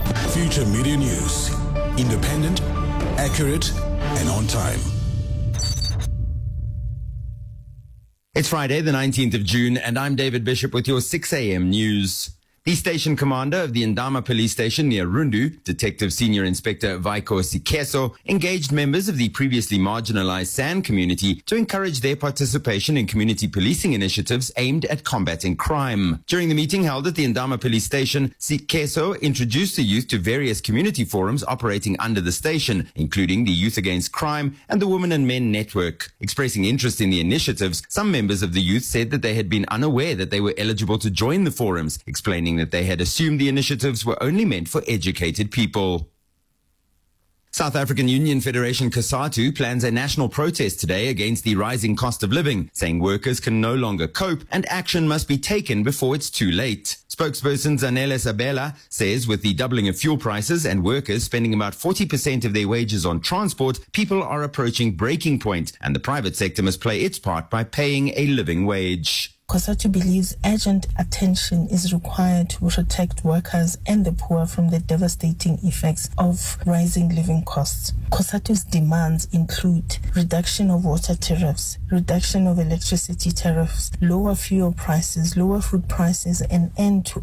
Future Media News. Independent, accurate, and on time. It's Friday, the 19th of June, and I'm David Bishop with your 6 a.m. news. The station commander of the Ndama police station near Rundu, Detective Senior Inspector Vaiko Sikeso, engaged members of the previously marginalized San community to encourage their participation in community policing initiatives aimed at combating crime. During the meeting held at the Ndama police station, Sikeso introduced the youth to various community forums operating under the station, including the Youth Against Crime and the Women and Men Network. Expressing interest in the initiatives, some members of the youth said that they had been unaware that they were eligible to join the forums, explaining that they had assumed the initiatives were only meant for educated people. South African Union Federation COSATU plans a national protest today against the rising cost of living, saying workers can no longer cope and action must be taken before it's too late. Spokesperson Zanele Sabela says with the doubling of fuel prices and workers spending about 40% of their wages on transport, people are approaching breaking point and the private sector must play its part by paying a living wage. COSATU believes urgent attention is required to protect workers and the poor from the devastating effects of rising living costs. COSATU's demands include reduction of water tariffs, reduction of electricity tariffs, lower fuel prices, lower food prices, and end to